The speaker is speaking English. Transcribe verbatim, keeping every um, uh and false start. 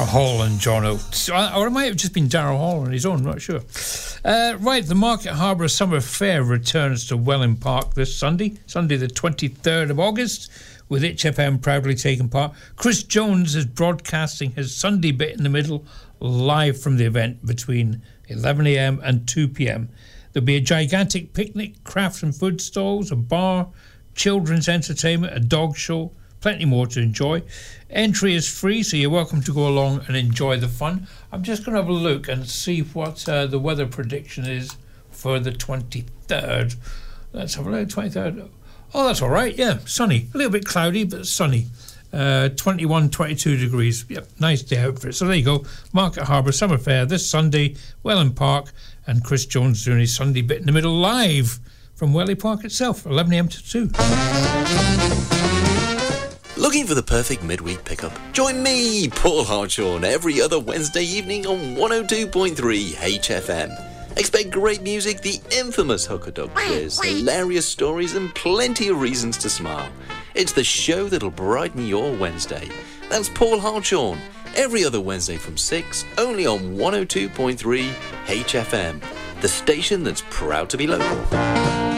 Hall and John Oates. Or it might have just been Daryl Hall on his own, I'm not sure. Uh, right, the Market Harbour Summer Fair returns to Welling Park this Sunday, Sunday the twenty-third of August, with H F M proudly taking part. Chris Jones is broadcasting his Sunday bit in the middle live from the event between eleven a m and two p m. There'll be a gigantic picnic, crafts and food stalls, a bar, children's entertainment, a dog show, plenty more to enjoy. Entry is free, so you're welcome to go along and enjoy the fun. I'm just going to have a look and see what uh, the weather prediction is for the twenty-third. Let's have a look, twenty-third. Oh, that's all right, yeah, sunny. A little bit cloudy, but sunny. Uh, twenty-one, twenty-two degrees. Yep, nice day out for it. So there you go. Market Harbour Summer Fair this Sunday, Welling Park, and Chris Jones doing his Sunday bit in the middle live from Welling Park itself, eleven a m to two. Looking for the perfect midweek pickup? Join me, Paul Hartshorn, every other Wednesday evening on one oh two point three H F M. Expect great music, the infamous hooker dog quiz, hilarious stories, and plenty of reasons to smile. It's the show that'll brighten your Wednesday. That's Paul Hartshorn, every other Wednesday from six, only on one oh two point three H F M, the station that's proud to be local.